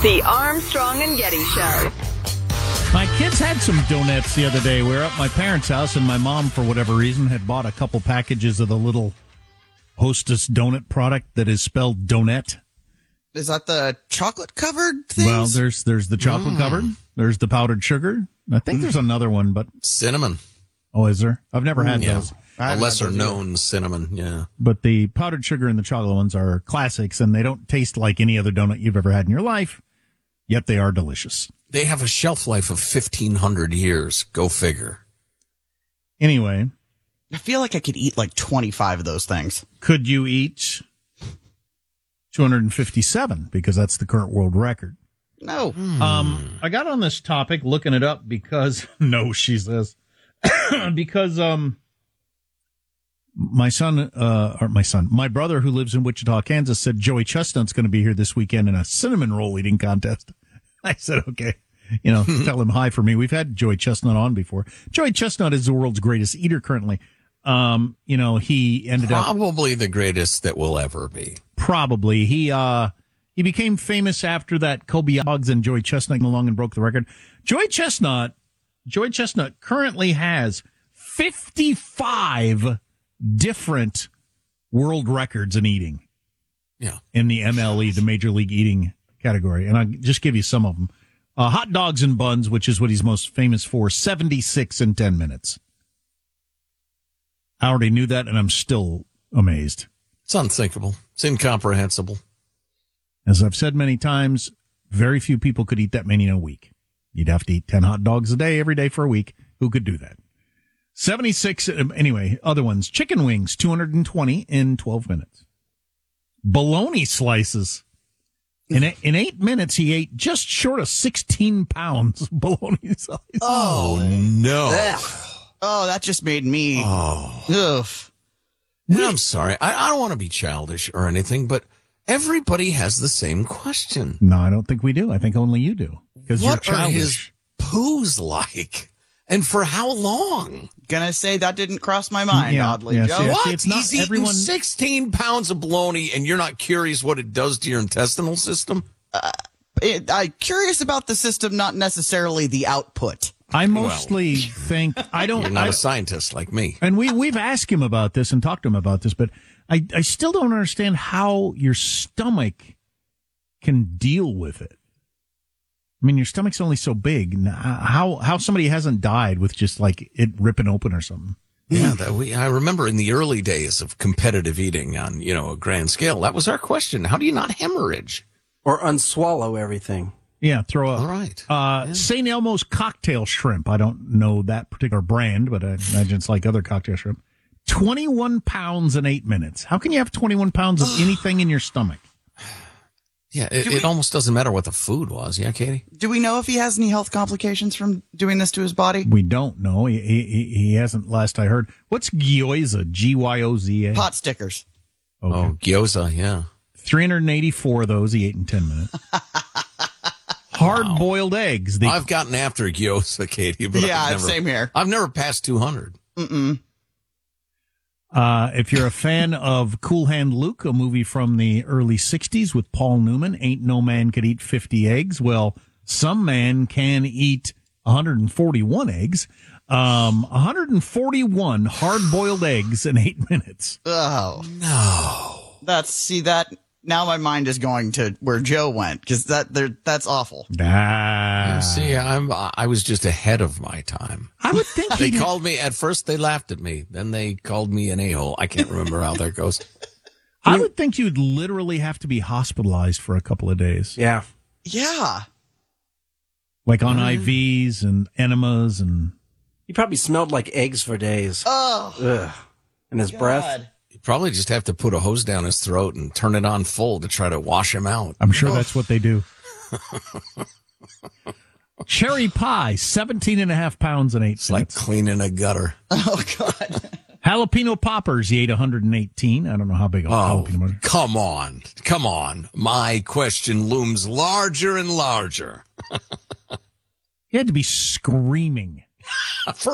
The Armstrong and Getty Show. My kids had some donuts the other day. We were at my parents' house, and my mom, for whatever reason, had bought a couple packages of the little Hostess donut product that is spelled donut. Is that the chocolate-covered things? Well, there's the chocolate-covered. There's the powdered sugar. I think there's another one, but... Cinnamon. Oh, is there? I've never had Yeah. those. A lesser-known cinnamon, yeah. But the powdered sugar and the chocolate ones are classics, and they don't taste like any other donut you've ever had in your life, yet they are delicious. They have a shelf life of 1,500 years. Go figure. Anyway, I feel like I could eat like 25 of those things. could you eat 257? Because that's the current world record. No. I got on this topic looking it up because, no, she says, because my brother who lives in Wichita, Kansas, said Joey Chestnut's going to be here this weekend in a cinnamon roll eating contest. I said, okay, tell him hi for me. We've had Joey Chestnut on before. Joey Chestnut is the world's greatest eater currently. He ended up Probably the greatest that will ever be. probably he became famous after that Kobe Boggs and Joey Chestnut came along and broke the record. Joey Chestnut currently has 55 different world records in eating. Yeah. In the MLE, the Major League Eating category. And I'll just give you some of them. Hot dogs and buns, which is what he's most famous for, 76 in 10 minutes. I already knew that, and I'm still amazed. It's unthinkable. It's incomprehensible. As I've said many times, very few people could eat that many in a week. You'd have to eat 10 hot dogs a day, every day for a week. Who could do that? 76, anyway, other ones. Chicken wings, 220 in 12 minutes. Bologna slices. In 8 minutes, he ate just short of 16 pounds of bologna slices. Oh, no. Oh, that just made me... Ugh. I'm sorry. I don't want to be childish or anything, but everybody has the same question. No, I don't think we do. I think only you do. Because you're What are his childish. poos like? And for how long? Gonna say that didn't cross my mind, Yeah, oddly, yeah, Joe. see, What? it's not He's eating everyone- 16 pounds of bologna and you're not curious what it does to your intestinal system? I'm curious about the system, not necessarily the output. I mostly think I don't. You're not a scientist like me. And we've asked him about this and talked to him about this, but I still don't understand how your stomach can deal with it. I mean, your stomach's only so big. How somebody hasn't died with just like it ripping open or something. Yeah, I remember in the early days of competitive eating on, a grand scale, that was our question. How do you not hemorrhage? Or unswallow everything. Yeah, throw up. All right. St. Elmo's cocktail shrimp. I don't know that particular brand, but I imagine it's like other cocktail shrimp. 21 pounds in 8 minutes. How can you have 21 pounds of anything in your stomach? Yeah, it almost doesn't matter what the food was. Yeah, Katie? Do we know if he has any health complications from doing this to his body? We don't know. He hasn't, last I heard. What's gyoza? Gyoza? Pot stickers. Okay. Oh, gyoza, yeah. 384 of those he ate in 10 minutes. Hard-boiled eggs. I've gotten after gyoza, Katie, but Yeah, same here. I've never passed 200. If you're a fan of Cool Hand Luke, a movie from the early 60s with Paul Newman, Ain't No Man Could Eat 50 Eggs. Well, some man can eat 141 eggs. 141 hard-boiled eggs in 8 minutes. Oh. No. Now my mind is going to where Joe went, because that's awful. See, I was just ahead of my time. I would think They called me, at first they laughed at me. Then they called me an a-hole. I can't remember how that goes. I would think you'd literally have to be hospitalized for a couple of days. Yeah. Yeah. Like on IVs and enemas and... He probably smelled like eggs for days. Oh. Ugh. And his breath. God. You probably just have to put a hose down his throat and turn it on full to try to wash him out. I'm sure that's what they do. Cherry pie, 17 and a half pounds in 8 It's like minutes. cleaning a gutter. Oh, God. Jalapeno poppers, he ate 118. I don't know how big a jalapeno poppers. Come on. My question looms larger and larger. He had to be screaming. For